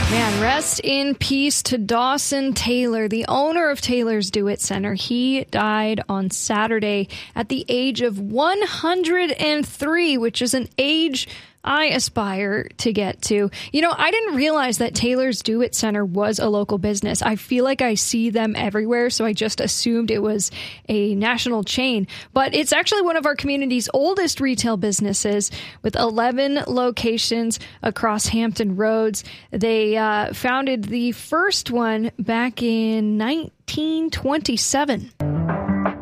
Man, rest in peace to Dawson Taylor, the owner of Taylor's Do-It Center. He died on Saturday at the age of 103, which is an age I aspire to get to. You know, I didn't realize that Taylor's Do-It Center was a local business. I feel like I see them everywhere, so I just assumed it was a national chain. But it's actually one of our community's oldest retail businesses with 11 locations across Hampton Roads. They founded the first one back in 1927.